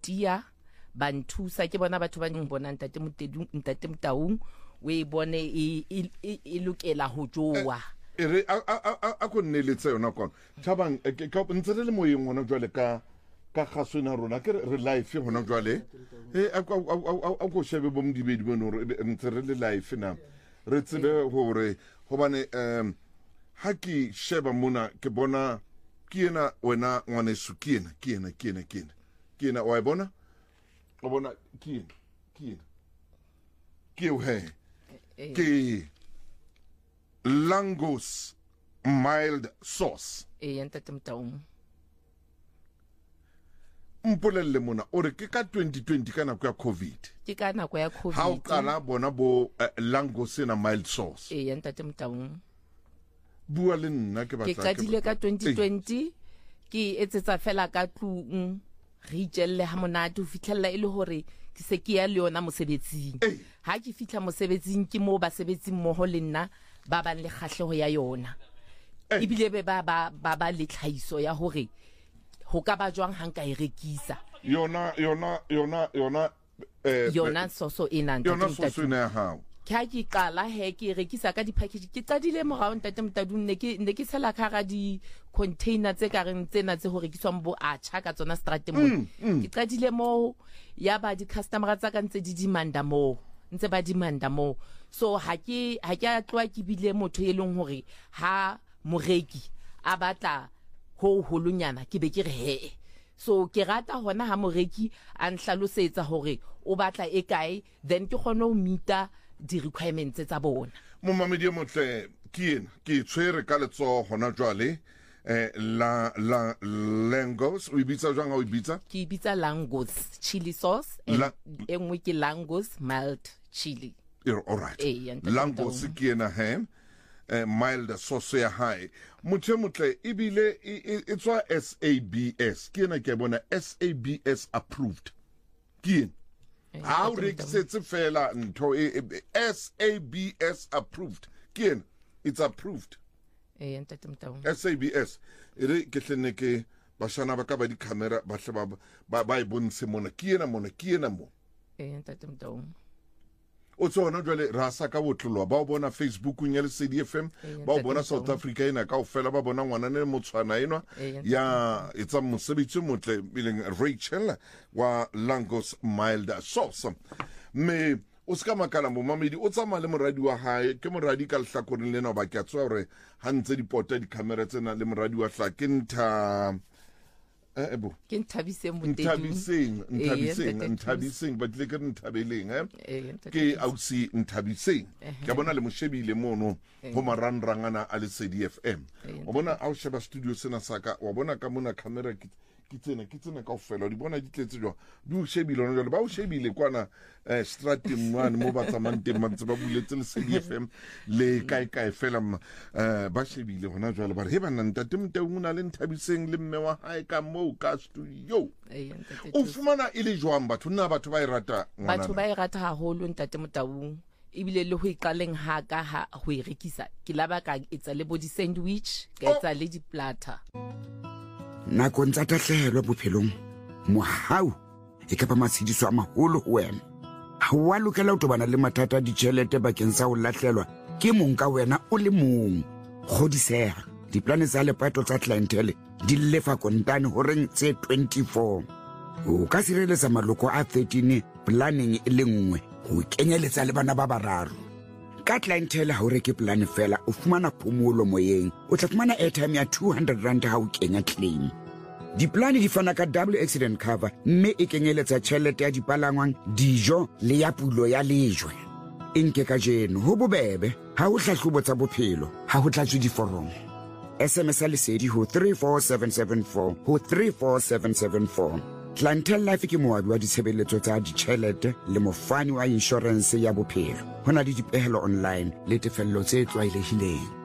volunteer ba nthusa ke bona batho ba bona ntate Motaung we bone e lokela ho jowa ere a go nneletse yona kwa thabang ka ntse le moyeng hona jwale ka gaso na rona ke re live hona jwale a go shebe bo mdibedi bono re ntse re le live na re tsebe hore hobane ha ke sheba mona ke bona ke ena wena ngwaneso ke ena wa bona o bona ke Langus mild sauce ntate Motaung mpolelle mona ore ke ka 2020 kana kwa COVID ke ka nako ya COVID ha o kana bona bo Langus na mild sauce ntate Motaung bua le nna ke batla ke qadile ka 2020 ke etsetsa fela ka tlung re itjelle ha monate ho fitlhella ile hore ke se ke ya le yona mosebetsing ha ke fitla mosebetsing ke mo ba sebetsi mmoho le nna ba bang le khahleho ya yona ibile be ba le tlhaiso ya hore ho ka ba jwang hang ka e rekisa yona soso ena yona soso ena ha ka ke qala he ke rekisa ka di package ke qadile morao ntate Motaung ne ke sela khara di container tse ka reng tsena tse ho rekiswang bo acha ka tsona strate mo ke qadile mo ya ba di customer tsa ka ntse di dimanda mo ntse ba dimanda mo so ha ke tloa ke bile motho e leng hore ha moreki a batla ho holonyana ke be ke re he so ke rata hona ha moreki a nhlalosetsa hore o batla e kae then ke kgone ho meeta di requirements tsa bona mo mamedi motle ke tshwere ka letso hona jwale Langus o ibitsa jwang o ibitsa ke ibitsa Langus chili sauce engwe ke Langus mild chili all right Langus ke na ham mild sauce ya high motle ibile it's why SABS ke na ke bona SABS approved ke how rekisetse fela ntho SABS approved ke it's approved ntate Motaung SABS ere ke tlene ke bashana ba ka ba di camera ba hle ba ibonse mona ke ena mo ntate Motaung o tsona jwale ra sa ka botlolwa ba o bona Facebook nya le CDFM ba o bona South Africa ina ka o fela ba bona ngwana ne motshwana enwa ya etsa mosebetsi motle bileng Rachel wa Langus mild sauce me o ska makala mo mamedi o tsama le moradi wa hae ke moradi ka lehlakoreng lena ba ke a tswa hore ha ntse di pota di camera tsena le moradi wa hla ke ntha ebo ke Nthabiseng ba tle ke Nthabeleng ke ausi Nthabiseng ke bona le moshebile mono ho maranrangana a le CDFM o bona a o sheba studio sena saka wa bona ka mona camera ke tsena ka ofela di bona di tletse jwa di o shebile ona jwa ba o shebile kwana stratum one mo ba tsamanteng ba ntse ba buletse le CDFM le kae fela ba shebile hona jwa le ba he bana ntate Motaung na le Nthabiseng le mme wa hae ka mo ka studio o fumana ile jwang batho nna batho ba irata ngwana batho ba irata haholo ntate Motaung ibile le ho iqaleng ha ka ha ho rekisa ke laba ka etsa le body sandwich ka etsa le di platter nakong tsa tahlehelo bophelong mohau e ka ba matshidiso a maholo ho wena ha wa lokela ho tobana le mathata a ditjhelete bakeng sa ho lahlelwa ke mong ka wena o le mong kgodiseha diplane tsa lepato tsa clientele di lefa kontane ho reng tse 24 o ka sireletsa maloko a 13 planning e le nngwe ho kenyeletsa le bana ba bararo ka clientele ha o reke plan fela o fumana phomolo moyeng o tla fumana airtime ya 200 rand ha o kenya claim diplane di fana ka double accident cover mme e kenyeletsa tjhelete ya dipalangwang dijo le ya pulo ya lejwe enke ka jeno ho bobebe ha o hlahlobo tsa bophelo ha ho tlatswe diforomo SMS lesedi ho 34774 ho 34774 Clientele Life ke moabi wa ditshebeletso tsa ditjhelete le mofani wa insurance ya bophelo. Hona le dipehelo online le tefello tse tlwaelehileng.